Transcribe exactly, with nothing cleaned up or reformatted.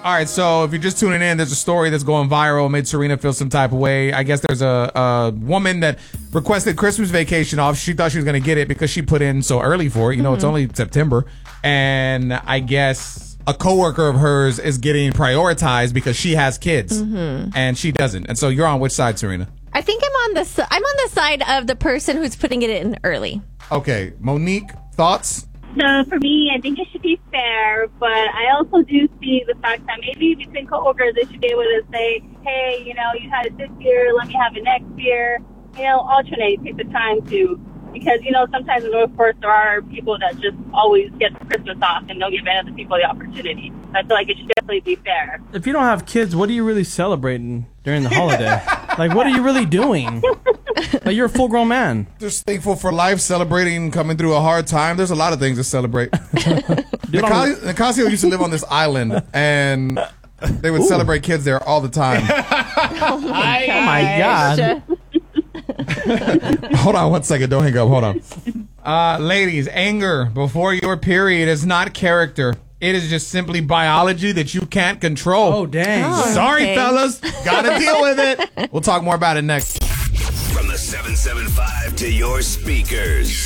All right, so if you're just tuning in, there's a story that's going viral, made Serena feel some type of way. I guess there's a, a woman that requested Christmas vacation off. She thought she was going to get it because she put in so early for it. You know, mm-hmm. It's only September. And I guess a coworker of hers is getting prioritized because she has kids mm-hmm. and she doesn't. And so you're on which side, Serena? I think I'm on the I'm on the side of the person who's putting it in early. Okay, Monique, thoughts? So for me, I think it should be fair, but I also do see the fact that maybe between coworkers, they should be able to say, hey, you know, you had it this year, let me have it next year. You know, alternate, take the time to, because, you know, sometimes in the workforce, there are people that just always get Christmas off and don't give other people the opportunity. I feel like it should definitely be fair. If you don't have kids, what are you really celebrating during the holiday? Like, what are you really doing? Like, you're a full-grown man. Just thankful for life, celebrating, coming through a hard time. There's a lot of things to celebrate. Nicasio, Nicasio used to live on this island, and they would Ooh. celebrate kids there all the time. Oh, my, oh my God. Hold on one second. Don't hang up. Hold on. Uh, ladies, anger before your period is not character. It is just simply biology that you can't control. Oh, dang. Oh, Sorry, okay. fellas. Gotta deal with it. We'll talk more about it next. From the seven seven five to your speakers.